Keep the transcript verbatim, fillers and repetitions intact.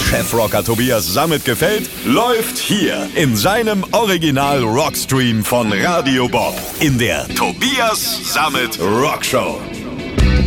Chefrocker Tobias Sammet gefällt, läuft hier in seinem Original Rockstream von Radio Bob in der Tobias Sammet Rockshow.